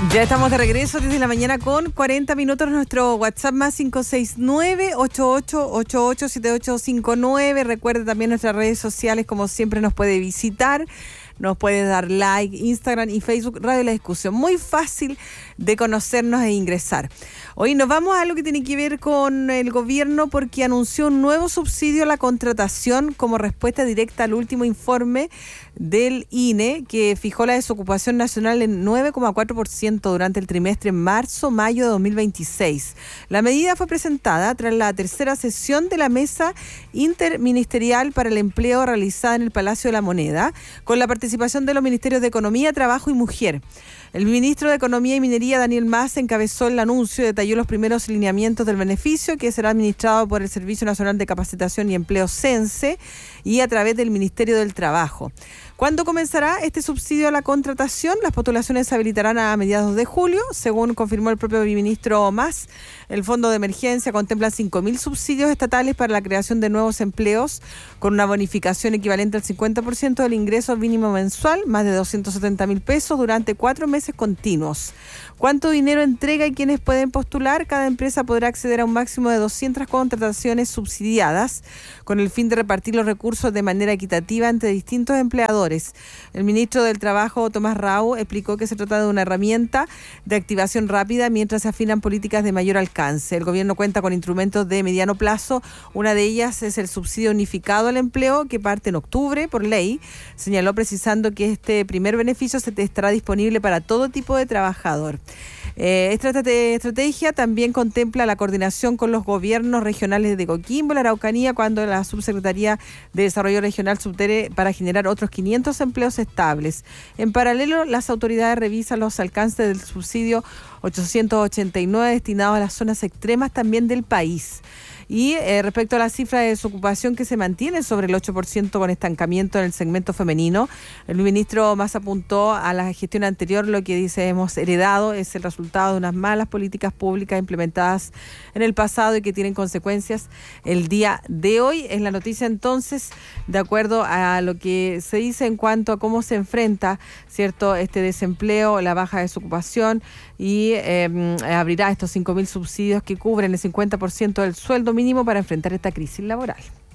Ya estamos de regreso desde la mañana con 40 minutos. Nuestro WhatsApp más 569-8888-7859. Recuerde también nuestras redes sociales, como siempre nos puede visitar. Nos puede dar like, Instagram y Facebook, Radio La Discusión. Muy fácil de conocernos e ingresar. Hoy nos vamos a algo que tiene que ver con el gobierno porque anunció un nuevo subsidio a la contratación como respuesta directa al último informe del INE que fijó la desocupación nacional en 9,4% durante el trimestre marzo-mayo de 2026. La medida fue presentada tras la tercera sesión de la Mesa Interministerial para el Empleo realizada en el Palacio de la Moneda, con la participación de los Ministerios de Economía, Trabajo y Mujer. El ministro de Economía y Minería, Daniel Mas, encabezó el anuncio y detalló los primeros lineamientos del beneficio que será administrado por el Servicio Nacional de Capacitación y Empleo CENSE y a través del Ministerio del Trabajo. ¿Cuándo comenzará este subsidio a la contratación? Las postulaciones se habilitarán a mediados de julio, según confirmó el propio ministro Mas. El Fondo de Emergencia contempla 5.000 subsidios estatales para la creación de nuevos empleos, con una bonificación equivalente al 50% del ingreso mínimo mensual, más de 270.000 pesos durante 4 meses continuos. ¿Cuánto dinero entrega y quiénes pueden postular? Cada empresa podrá acceder a un máximo de 200 contrataciones subsidiadas, con el fin de repartir los recursos de manera equitativa entre distintos empleadores. El ministro del Trabajo, Tomás Rau, explicó que se trata de una herramienta de activación rápida mientras se afinan políticas de mayor alcance. El gobierno cuenta con instrumentos de mediano plazo. Una de ellas es el subsidio unificado al empleo, que parte en octubre por ley. Señaló precisando que este primer beneficio estará disponible para todo tipo de trabajador. Esta estrategia también contempla la coordinación con los gobiernos regionales de Coquimbo, la Araucanía, cuando la Subsecretaría de Desarrollo Regional subtere para generar otros 500 empleos estables. En paralelo, las autoridades revisan los alcances del subsidio 889 destinado a las zonas extremas también del país. Y respecto a la cifra de desocupación que se mantiene sobre el 8% con estancamiento en el segmento femenino, el ministro más apuntó a la gestión anterior. Lo que dice hemos heredado es el resultado de unas malas políticas públicas implementadas en el pasado y que tienen consecuencias el día de hoy. Es la noticia entonces, de acuerdo a lo que se dice en cuanto a cómo se enfrenta, ¿cierto?, este desempleo, la baja desocupación, y abrirá estos 5.000 subsidios que cubren el 50% del sueldo mínimo para enfrentar esta crisis laboral.